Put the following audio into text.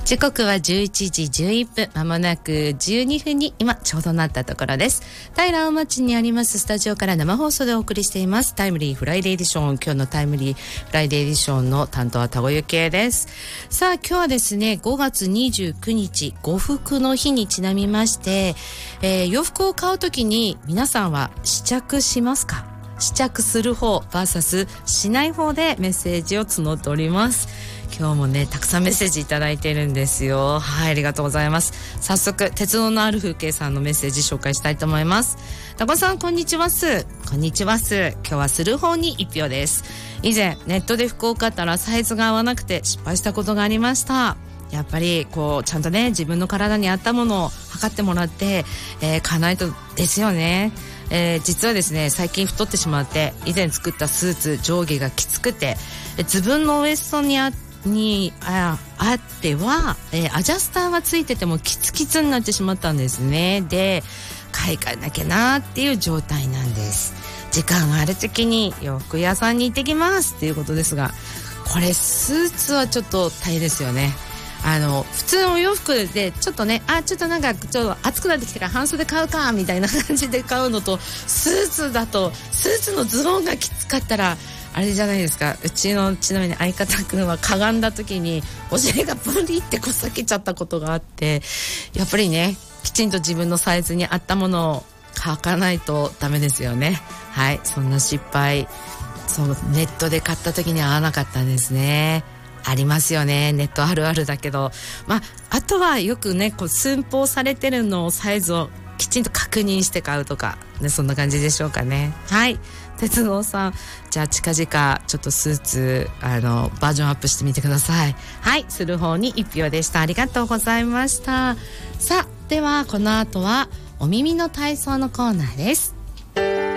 時刻は11時11分、まもなく12分に今ちょうどなったところです。平青町にありますスタジオから生放送でお送りしていますタイムリーフライデーエディション。今日のタイムリーフライデーエディションの担当は田子ゆきえです。さあ今日はですね、5月29日呉服の日にちなみまして、洋服を買うときに皆さんは試着しますか？試着する方 vs しない方でメッセージを募っております。今日もねたくさんメッセージいただいてるんですよ。はい、ありがとうございます。早速鉄道のある風景さんのメッセージ紹介したいと思います。タコさんこんにちはす。こんにちはす。今日はする方に一票です。以前ネットで服を買ったらサイズが合わなくて失敗したことがありました。やっぱりこうちゃんとね自分の体に合ったものを測ってもらって、買わないとですよね。実はですね最近太ってしまって以前作ったスーツ上下がきつくて自分のウエストにあっては、アジャスターがついててもキツキツになってしまったんですね。で買い替えなきゃなっていう状態なんです。時間がある時に洋服屋さんに行ってきますっていうことですが、これスーツはちょっと大変ですよね。普通のお洋服でちょっとねちょっとなんかちょっと暑くなってきたから半袖買うかみたいな感じで買うのと、スーツだとスーツのズボンがきつかったらあれじゃないですか。うちのちなみに相方くんはかがんだ時にお尻がプリってこさけちゃったことがあって、やっぱりねきちんと自分のサイズに合ったものを履かないとダメですよね。はい、そんな失敗ネットで買った時に合わなかったんですね。ありますよね、ネットあるあるだけど、あとはよくねこう寸法されてるのをサイズをきちんと確認して買うとか、ね、そんな感じでしょうかね。はい、鉄道さんじゃあ近々ちょっとスーツバージョンアップしてみてください。はい、する方に一票でした。ありがとうございました。さあではこの後はお耳の体操のコーナーです。